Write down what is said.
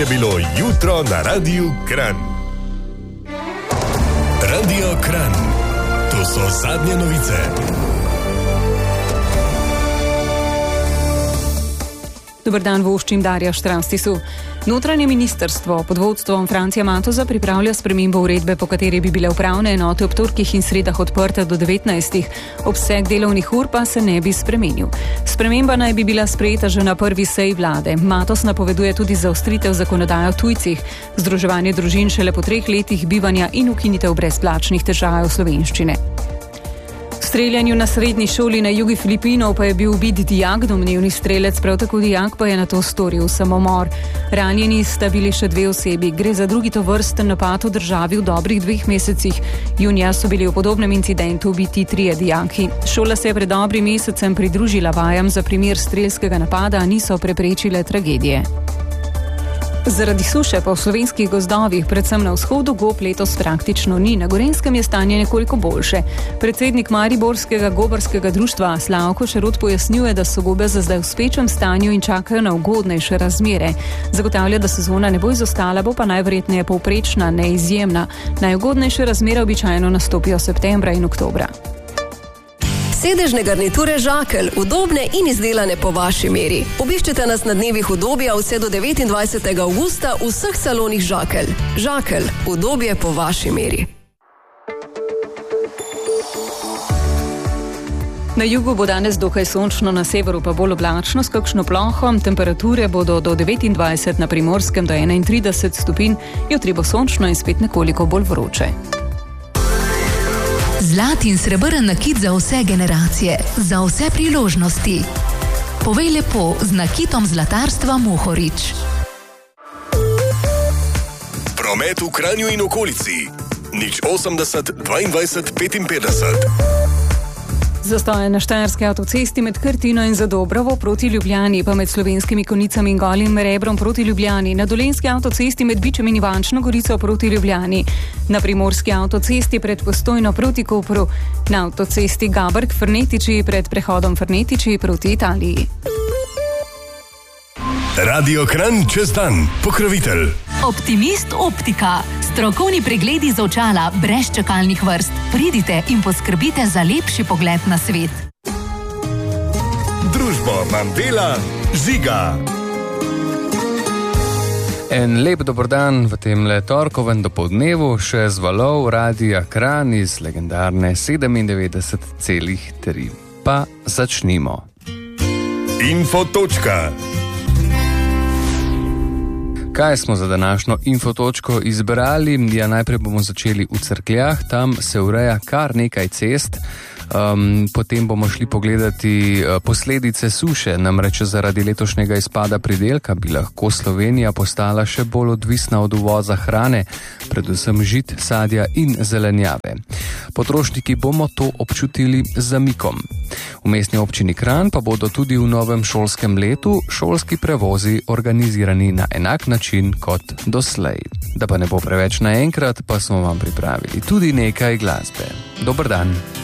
je bilo jutro na Radiu Kranj. Radio Kranj. To so zadnje novice. Dober dan, voščim Darja Štranstisu. Notranje ministrstvo pod vodstvom Francija Matoza pripravlja spremembo uredbe, po kateri bi bile upravne enote ob torkih in sredah odprte do 19. Obseg delovnih ur pa se ne bi spremenil. Sprememba naj bi bila sprejeta že na prvi seji vlade. Matoz napoveduje tudi zaostritev zakonodaje o tujcih, združevanje družin šele po 3 letih bivanja in ukinitev brezplačnih tečajev slovenščine. V streljanju na srednji šoli na jugu Filipinov pa je bil ubit dijak, domnevni strelec, prav tako dijak pa je nato storil samomor. Ranjeni sta bili še 2 osebi. Gre za drugi tovrsten napad v državi v dobrih 2 mesecih. Junija so bili v podobnem incidentu ubiti 3 dijaki. Šola se je pred dobrim mesecem pridružila vajam za primer strelskega napada, a niso preprečile tragedije. Zaradi suše pa v slovenskih gozdovih, predvsem na vzhodu, gob letos praktično ni. Na Gorenjskem je stanje nekoliko boljše. Predsednik Mariborskega gobarskega društva Slavko Šerod pojasnjuje, da so gobe za zdaj v spečem stanju in čakajo na ugodnejše razmere. Zagotavlja, da sezona ne bo izostala, bo pa najverjetneje povprečna, ne izjemna. Najugodnejše razmere običajno nastopijo septembra in oktobra. Sedežne garniture Žakelj, udobne in izdelane po vaši meri. Obiščite nas na dnevih udobja vse do 29. avgusta v vseh salonih Žakelj. Žakelj, udobje po vaši meri. Na jugu bo danes dokaj sončno, na severu pa bolj oblačno s kakšno ploho. Temperature bodo do 29, na Primorskem do 31 stopinj, jutri bo sončno in spet nekoliko bolj vroče. Zlat in srebrn nakit za vse generacije, za vse priložnosti. Povej lepo z nakitom zlatarstva Mohorič. Promet v Kranju in okolici. 080 22 55. Zastoje na Štajerski avtocesti med Krtino in Zadobrovo proti Ljubljani, pa med Slovenskimi Konicami in Golim Rebrom proti Ljubljani, na Dolenjski avtocesti med Bičem in Ivančno Gorico proti Ljubljani, na Primorski avtocesti pred Postojno proti Kopru, na avtocesti Gabrk-Frnetiči pred prehodom Frnetiči proti Italiji. Radio Kranj čez dan, pokrovitelj. Optimist Optika. Strokovni pregledi z očala brez čakalnih vrst. Pridite in poskrbite za lepši pogled na svet. Družbo vam dela Žiga. En lep dober dan v temle torkovem dopoldnevu, še z valov Radia Kranj iz legendarne 97,3. Pa začnimo. Infotočka. Kaj smo za današnjo infotočko izbrali? Ja, najprej bomo začeli v Cerkljah, tam se ureja kar nekaj cest. Potem bomo šli pogledati posledice suše, namreč zaradi letošnjega izpada pridelka bi lahko Slovenija postala še bolj odvisna od uvoza hrane, predvsem žit, sadja in zelenjave. Potrošniki bomo to občutili z zamikom. V mestni občini Kranj pa bodo tudi v novem šolskem letu šolski prevozi organizirani na enak način kot doslej. Da pa ne bo preveč naenkrat, pa smo vam pripravili tudi nekaj glasbe. Dober dan.